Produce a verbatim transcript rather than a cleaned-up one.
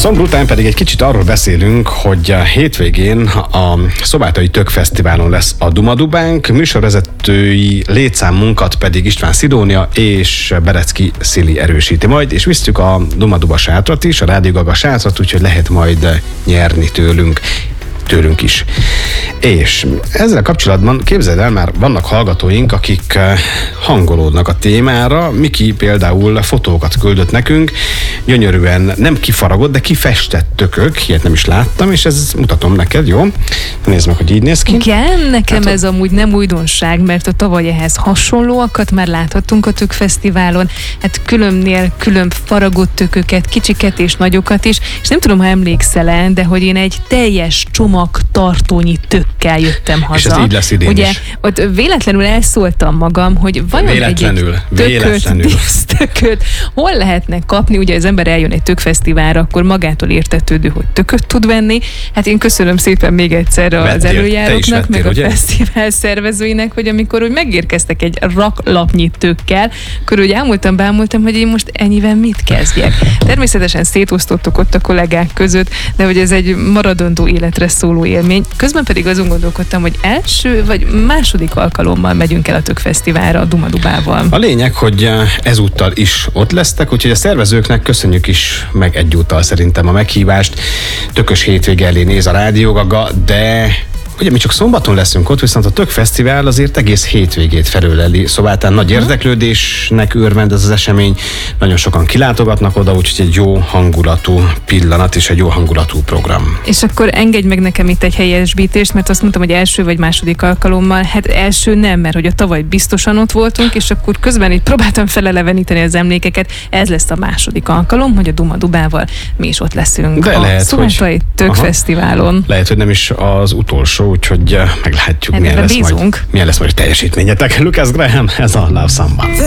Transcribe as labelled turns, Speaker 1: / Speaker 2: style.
Speaker 1: Szomr után pedig egy kicsit arról beszélünk, hogy a hétvégén a Szobátai Tök Fesztiválon lesz a Dumadubánk, műsorvezetői létszámunkat pedig István Szidónia és Berecki Szili erősíti majd, és visztük a Dumaduba sátrat is, a Rádió Gaga sátrat, úgyhogy lehet majd nyerni tőlünk. tőlünk is. És ezzel kapcsolatban képzeld el, már vannak hallgatóink, akik hangolódnak a témára. Miki például fotókat küldött nekünk, gyönyörűen nem kifaragott, de kifestett tökök, ilyet nem is láttam, és ez mutatom neked, jó? Nézd meg, hogy így néz ki.
Speaker 2: Igen, nekem
Speaker 1: hát,
Speaker 2: ez amúgy nem újdonság, mert a tavaly ehhez hasonlóakat már láthattunk a Tökfesztiválon, hát különnél külön faragott tököket, kicsiket és nagyokat is, és nem tudom, ha emlékszel-e, de hogy én egy teljes csomag tartónyi tökkel jöttem haza.
Speaker 1: És ez így lesz idén
Speaker 2: Ugye,
Speaker 1: is.
Speaker 2: ott véletlenül elszóltam magam, hogy vajon
Speaker 1: véletlenül,
Speaker 2: egy tököt,
Speaker 1: véletlenül.
Speaker 2: dísztököt hol lehetne kapni, ugye az ember eljön egy tökfesztiválra, akkor magától értetődő, hogy tököt tud venni. Hát én köszönöm szépen még egyszer az
Speaker 1: Vettél,
Speaker 2: előjáróknak,
Speaker 1: vettél,
Speaker 2: meg
Speaker 1: ugye?
Speaker 2: a fesztivál szervezőinek, hogy amikor úgy megérkeztek egy raklapnyi tökkel, akkor úgy ámultam, bámultam, hogy én most ennyivel mit kezdjek. Természetesen szétosztottuk ott a kollégák között, de hogy ez egy maradandó életre szóló élmény. Közben pedig azon gondolkodtam, hogy első vagy második alkalommal megyünk el a Tökfesztiválra a Dumadubával.
Speaker 1: A lényeg, hogy ezúttal is ott lesztek, úgyhogy a szervezőknek köszönjük is meg egyúttal szerintem a meghívást. Tökös hétvége elé néz a Rádió Gaga, de ugye mi csak szombaton leszünk ott, viszont a Tökfesztivál azért egész hétvégét felöleli, szóval tehát nagy érdeklődésnek örvend ez az esemény, nagyon sokan kilátogatnak oda, úgyhogy egy jó hangulatú pillanat és egy jó hangulatú program.
Speaker 2: És akkor engedj meg nekem itt egy helyesbítést, mert azt mondtam, hogy első vagy második alkalommal, hát első nem, mert hogy a tavaly biztosan ott voltunk, és akkor közben így próbáltam feleleveníteni az emlékeket, ez lesz a második alkalom, hogy a Dumadubával mi is ott leszünk.
Speaker 1: De
Speaker 2: a
Speaker 1: lehet,
Speaker 2: Szombatai Tökfesztiválon.
Speaker 1: Lehet, hogy nem is az utolsó, úgyhogy meglátjuk, milyen lesz, majd, milyen lesz majd a teljesítményetek. Lucas Graham, ez a Love Samba.